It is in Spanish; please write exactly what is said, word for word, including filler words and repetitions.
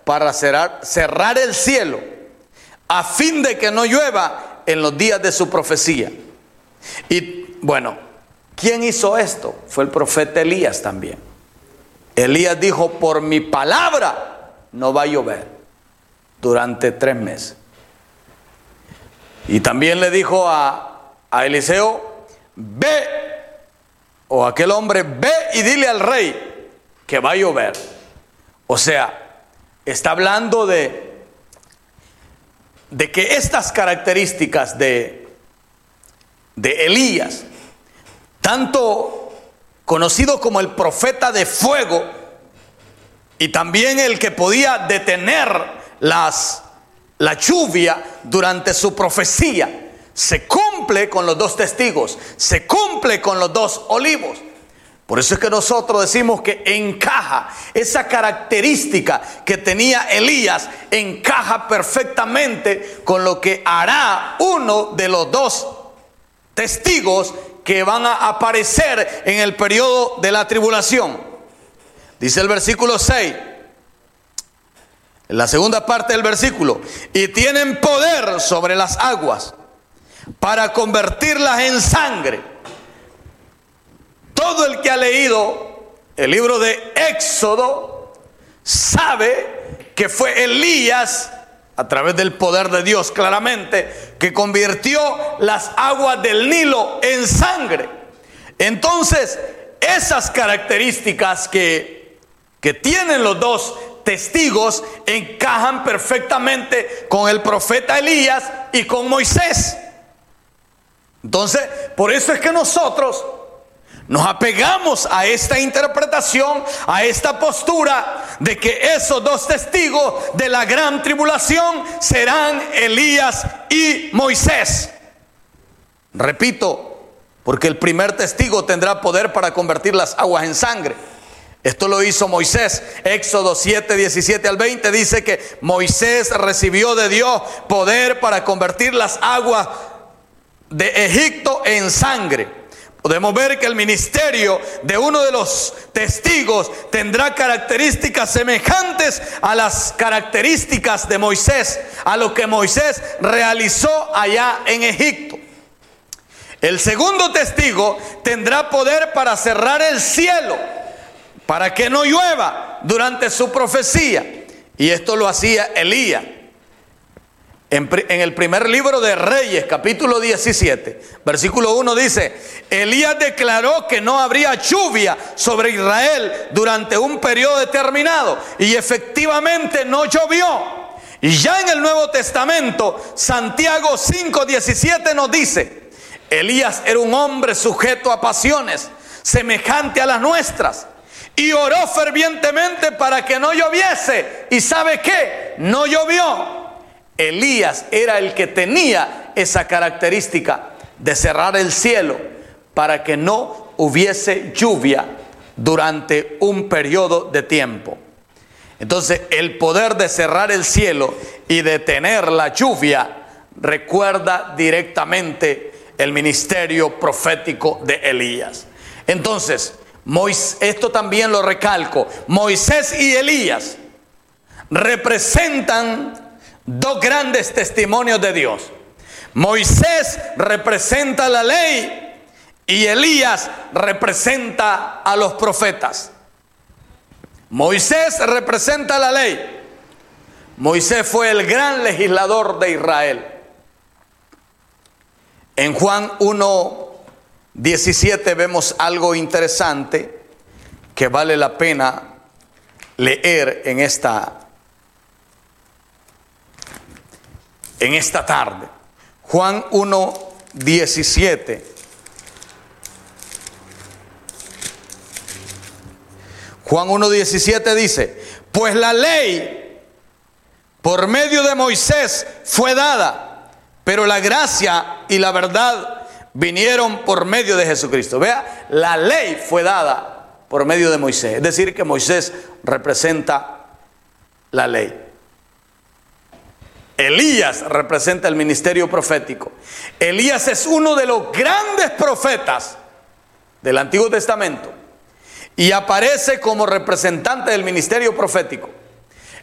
para cerrar, cerrar el cielo, a fin de que no llueva en los días de su profecía. Y bueno, ¿quién hizo esto? Fue el profeta Elías también. Elías dijo: por mi palabra no va a llover durante tres meses. Y también le dijo a, a Eliseo: ve, o aquel hombre, ve y dile al rey que va a llover. O sea, está hablando de, de que estas características de, de Elías, tanto conocido como el profeta de fuego y también el que podía detener las, la lluvia durante su profecía, se cumple con los dos testigos, se cumple con los dos olivos. Por eso es que nosotros decimos que encaja, esa característica que tenía Elías encaja perfectamente con lo que hará uno de los dos testigos que van a aparecer en el periodo de la tribulación. Dice el versículo seis, en la segunda parte del versículo: y tienen poder sobre las aguas para convertirlas en sangre. Todo el que ha leído el libro de Éxodo sabe que fue Elías, a través del poder de Dios claramente, que convirtió las aguas del Nilo en sangre. Entonces, esas características que, que tienen los dos testigos encajan perfectamente con el profeta Elías y con Moisés. Entonces, por eso es que nosotros nos apegamos a esta interpretación, a esta postura de que esos dos testigos de la gran tribulación serán Elías y Moisés. Repito, porque el primer testigo tendrá poder para convertir las aguas en sangre. Esto lo hizo Moisés. Éxodo siete, diecisiete al veinte dice que Moisés recibió de Dios poder para convertir las aguas de Egipto en sangre. Podemos ver que el ministerio de uno de los testigos tendrá características semejantes a las características de Moisés, a lo que Moisés realizó allá en Egipto. El segundo testigo tendrá poder para cerrar el cielo, para que no llueva durante su profecía. Y esto lo hacía Elías. En, en el primer libro de Reyes, capítulo diecisiete, versículo uno dice: Elías declaró que no habría lluvia sobre Israel durante un periodo determinado, y efectivamente no llovió. Y ya en el Nuevo Testamento, Santiago cinco diecisiete nos dice: Elías era un hombre sujeto a pasiones, semejante a las nuestras, y oró fervientemente para que no lloviese. ¿Y sabe qué? No llovió. Elías era el que tenía esa característica de cerrar el cielo para que no hubiese lluvia durante un periodo de tiempo. Entonces, el poder de cerrar el cielo y detener la lluvia recuerda directamente el ministerio profético de Elías. Entonces, Moisés, esto también lo recalco, Moisés y Elías representan dos grandes testimonios de Dios. Moisés representa la ley y Elías representa a los profetas. Moisés representa la ley. Moisés fue el gran legislador de Israel. En Juan uno diecisiete vemos algo interesante que vale la pena leer en esta en esta tarde. Juan uno diecisiete. Juan uno diecisiete dice: pues la ley por medio de Moisés fue dada, pero la gracia y la verdad vinieron por medio de Jesucristo. Vea, la ley fue dada por medio de Moisés. Es decir, que Moisés representa la ley. Elías representa el ministerio profético. Elías es uno de los grandes profetas del Antiguo Testamento y aparece como representante del ministerio profético.